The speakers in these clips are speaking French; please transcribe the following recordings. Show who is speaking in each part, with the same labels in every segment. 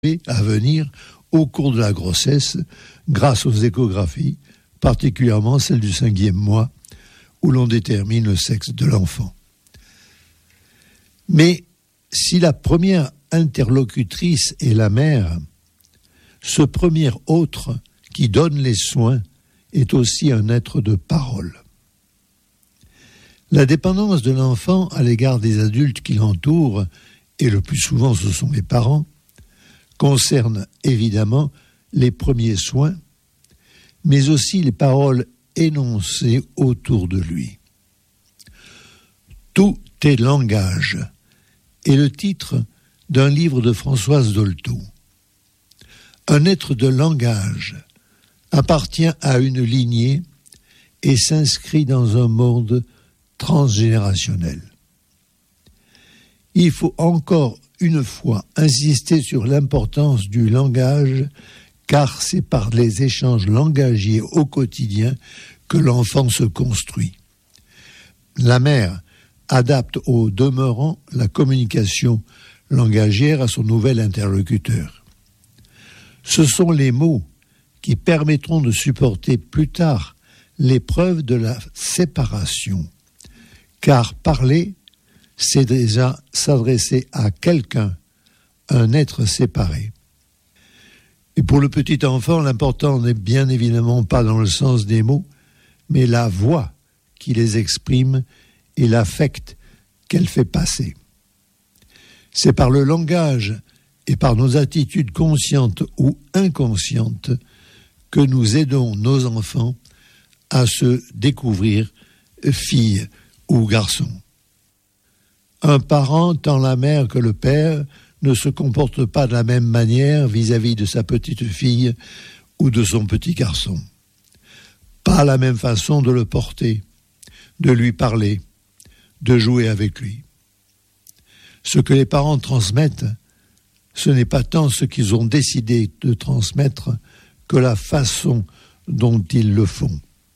Speaker 1: à venir au cours de la grossesse grâce aux échographies, particulièrement celle du 5e mois, où l'on détermine le sexe de l'enfant. Mais si la première interlocutrice est la mère, ce premier autre qui donne les soins est aussi un être de parole. La dépendance de l'enfant à l'égard des adultes qui l'entourent, et le plus souvent ce sont les parents, concerne évidemment les premiers soins, mais aussi les paroles énoncées autour de lui. Tout est langage est le titre d'un livre de Françoise Dolto. Un être de langage appartient à une lignée et s'inscrit dans un monde transgénérationnel. Il faut encore une fois insister sur l'importance du langage, car c'est par les échanges langagiers au quotidien que l'enfant se construit. La mère adapte au demeurant la communication langagière à son nouvel interlocuteur. Ce sont les mots qui permettront de supporter plus tard l'épreuve de la séparation, car parler, c'est déjà s'adresser à quelqu'un, un être séparé. Et pour le petit enfant, l'important n'est bien évidemment pas dans le sens des mots, mais la voix qui les exprime et l'affect qu'elle fait passer. C'est par le langage et par nos attitudes conscientes ou inconscientes que nous aidons nos enfants à se découvrir fille ou garçon. Un parent, tant la mère que le père, ne se comporte pas de la même manière vis-à-vis de sa petite fille ou de son petit garçon. Pas la même façon de le porter, de lui parler, de jouer avec lui. Ce que les parents transmettent, ce n'est pas tant ce qu'ils ont décidé de transmettre que la façon dont ils le font.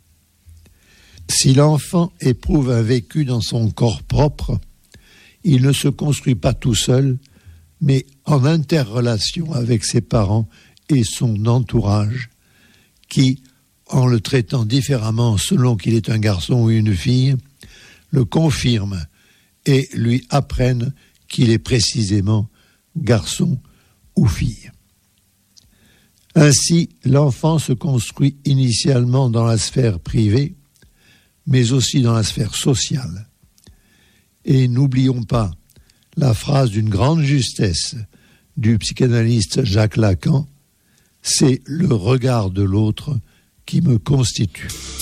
Speaker 1: Si l'enfant éprouve un vécu dans son corps propre, il ne se construit pas tout seul, mais en interrelation avec ses parents et son entourage, qui, en le traitant différemment selon qu'il est un garçon ou une fille, le confirment et lui apprennent qu'il est précisément garçon ou fille. Ainsi, l'enfant se construit initialement dans la sphère privée, mais aussi dans la sphère sociale. Et n'oublions pas la phrase d'une grande justesse du psychanalyste Jacques Lacan, c'est le regard de l'autre qui me constitue.